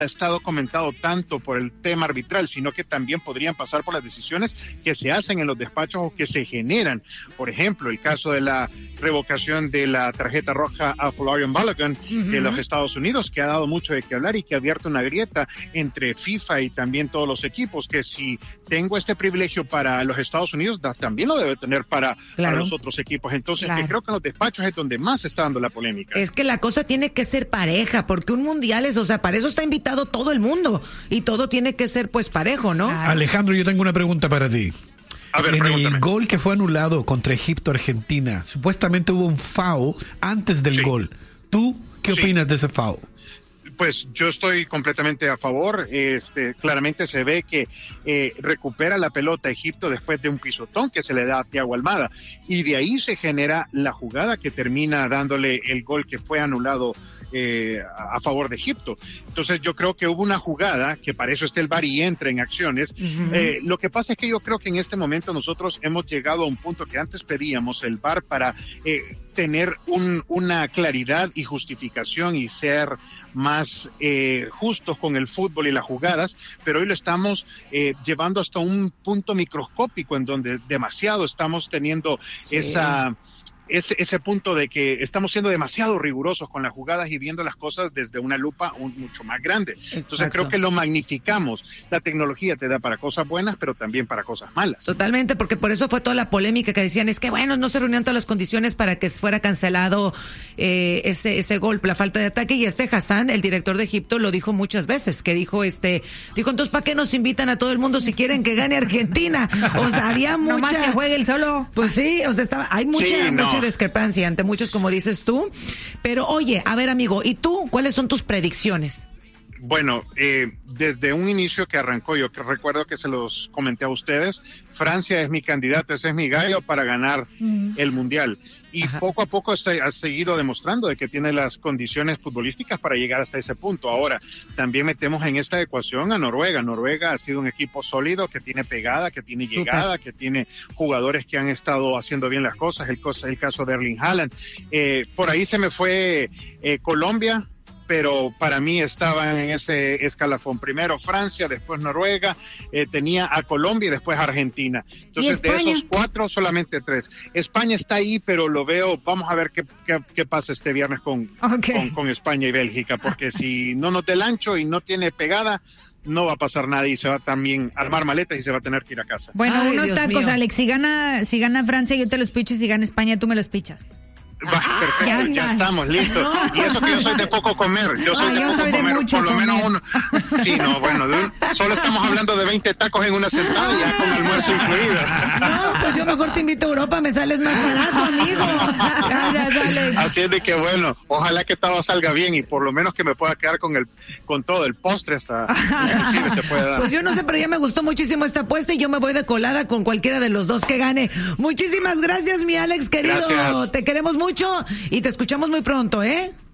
ha estado comentado tanto por el tema arbitral, sino que también podrían pasar por las decisiones que se hacen en los despachos o que se generan. Por ejemplo, el caso de la revocación de la tarjeta roja a Folarin Balogun de los Estados Unidos, que ha dado mucho de qué hablar y que ha abierto una grieta entre FIFA y también todos los equipos, que si tengo este privilegio para los Estados Unidos, también lo debe tener para los otros equipos. Entonces, que creo que en los despachos es donde más se está dando la polémica. Es que la cosa tiene que ser pareja, porque un mundial es, o sea, para eso está invitado todo el mundo y todo tiene que ser pues parejo, ¿no? Alejandro, yo tengo una pregunta para ti. A ver, en pregúntame. El gol que fue anulado contra Egipto-Argentina, supuestamente hubo un foul antes del gol. ¿Tú qué opinas de ese foul? Pues yo estoy completamente a favor. Claramente se ve que recupera la pelota Egipto después de un pisotón que se le da a Thiago Almada, y de ahí se genera la jugada que termina dándole el gol que fue anulado a favor de Egipto. Entonces yo creo que hubo una jugada que para eso está el VAR y entra en acciones. Lo que pasa es que yo creo que en este momento nosotros hemos llegado a un punto que antes pedíamos el VAR para tener una claridad y justificación y ser más justos con el fútbol y las jugadas, pero hoy lo estamos llevando hasta un punto microscópico en donde demasiado estamos teniendo ese punto de que estamos siendo demasiado rigurosos con las jugadas y viendo las cosas desde una lupa mucho más grande. Entonces creo que lo magnificamos. La tecnología te da para cosas buenas, pero también para cosas malas. Totalmente, porque por eso fue toda la polémica que decían, es que bueno, no se reunían todas las condiciones para que fuera cancelado ese gol, la falta de ataque, y Hassan, el director de Egipto, lo dijo muchas veces, que dijo entonces ¿para qué nos invitan a todo el mundo si quieren que gane Argentina? O sea, había mucha... No más que juegue el solo. Pues sí, o sea, hay mucha discrepancia ante muchos, como dices tú. Pero oye, a ver, amigo, ¿y tú cuáles son tus predicciones? Bueno, desde un inicio que arrancó, yo que recuerdo que se los comenté a ustedes, Francia es mi candidato, ese es mi gallo para ganar el Mundial. Y poco a poco ha seguido demostrando de que tiene las condiciones futbolísticas para llegar hasta ese punto. Ahora, también metemos en esta ecuación a Noruega. Noruega ha sido un equipo sólido, que tiene pegada, que tiene llegada, que tiene jugadores que han estado haciendo bien las cosas. El caso de Erling Haaland. Por ahí se me fue Colombia, pero para mí estaban en ese escalafón. Primero Francia, después Noruega, tenía a Colombia y después Argentina. Entonces, de esos 4, solamente 3. España está ahí, pero lo veo, vamos a ver qué pasa este viernes con España y Bélgica, porque si no nos da el ancho y no tiene pegada, no va a pasar nada y se va también a armar maletas y se va a tener que ir a casa. Bueno, unos tacos, Alex, si gana Francia yo te los picho y si gana España tú me los pichas. Perfecto, ya estamos listos. Y eso que yo soy de poco comer. Yo soy de poco comer, por lo menos uno. Sí, no, bueno, solo estamos hablando de 20 tacos en una sentada, ya con almuerzo incluido. No, pues yo mejor te invito a Europa, me sales más barato, amigo. Así es de que bueno, ojalá que todo salga bien y por lo menos que me pueda quedar con todo el postre hasta inclusive se puede dar. Pues yo no sé, pero ya me gustó muchísimo esta apuesta y yo me voy de colada con cualquiera de los dos que gane. Muchísimas gracias, mi Alex querido. Gracias. Te queremos mucho y te escuchamos muy pronto, ¿eh?